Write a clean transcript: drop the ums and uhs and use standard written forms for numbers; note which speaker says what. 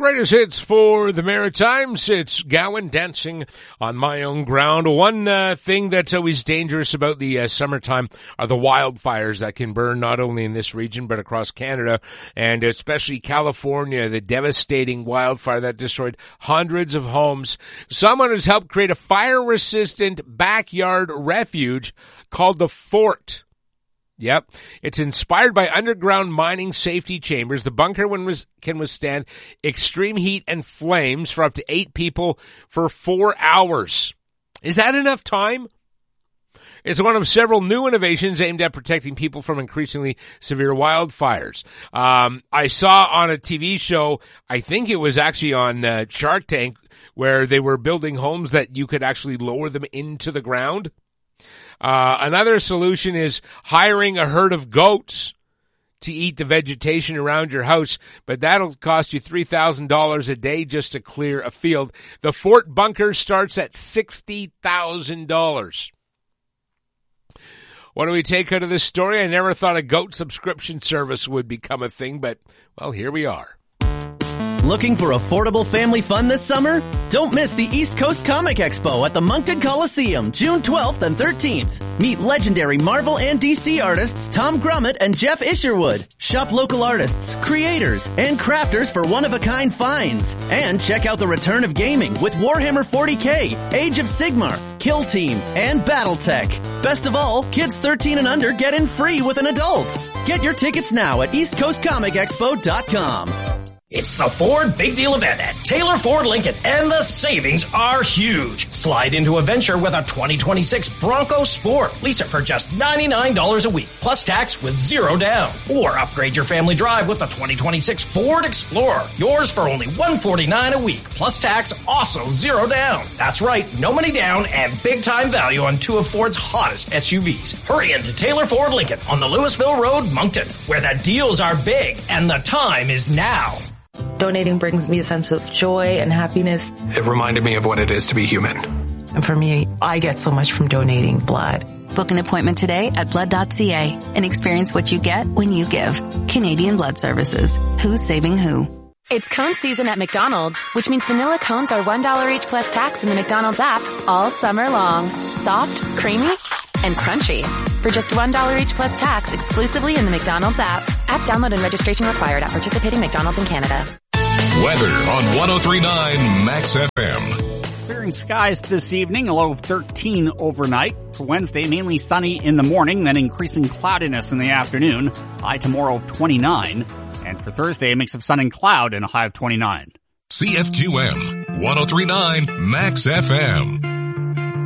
Speaker 1: Greatest hits for the Maritimes. It's Gowan dancing on my own ground. One thing that's always dangerous about the summertime are the wildfires that can burn not only in this region but across Canada, and especially California, the devastating wildfire that destroyed hundreds of homes. Someone has helped create a fire-resistant backyard refuge called the Fort. Yep. It's inspired by underground mining safety chambers. The bunker can withstand extreme heat and flames for up to 8 people for 4 hours. Is that enough time? It's one of several new innovations aimed at protecting people from increasingly severe wildfires. I saw on a TV show, I think it was actually on Shark Tank, where they were building homes that you could actually lower them into the ground. Another solution is hiring a herd of goats to eat the vegetation around your house, but that'll cost you $3,000 a day just to clear a field. The Fort bunker starts at $60,000. What do we take out of this story? I never thought a goat subscription service would become a thing, but, well, here we are.
Speaker 2: Looking for affordable family fun this summer? Don't miss the East Coast Comic Expo at the Moncton Coliseum, June 12th and 13th. Meet legendary Marvel and DC artists Tom Grummett and Jeff Isherwood. Shop local artists, creators, and crafters for one-of-a-kind finds. And check out the return of gaming with Warhammer 40K, Age of Sigmar, Kill Team, and Battletech. Best of all, kids 13 and under get in free with an adult. Get your tickets now at eastcoastcomicexpo.com.
Speaker 3: It's the Ford Big Deal event at Taylor Ford Lincoln, and the savings are huge. Slide into a venture with a 2026 Bronco Sport. Lease it for just $99 a week, plus tax with 0 down. Or upgrade your family drive with the 2026 Ford Explorer. Yours for only $149 a week, plus tax, also 0 down. That's right, no money down and big-time value on 2 of Ford's hottest SUVs. Hurry into Taylor Ford Lincoln on the Louisville Road, Moncton, where the deals are big and the time is now.
Speaker 4: Donating brings me a sense of joy and happiness.
Speaker 5: It reminded me of what it is to be human.
Speaker 4: And for me, I get so much from donating blood.
Speaker 6: Book an appointment today at blood.ca and experience what you get when you give. Canadian Blood Services. Who's saving who?
Speaker 7: It's cone season at McDonald's, which means vanilla cones are $1 each plus tax in the McDonald's app all summer long. Soft, creamy, and crunchy. For just $1 each plus tax exclusively in the McDonald's app. App download and registration required at participating McDonald's in Canada.
Speaker 8: Weather on 103.9 Max FM.
Speaker 9: Clearing skies this evening, a low of 13 overnight. For Wednesday, mainly sunny in the morning, then increasing cloudiness in the afternoon. High tomorrow of 29. And for Thursday, a mix of sun and cloud and a high of 29.
Speaker 8: CFQM 103.9 Max FM.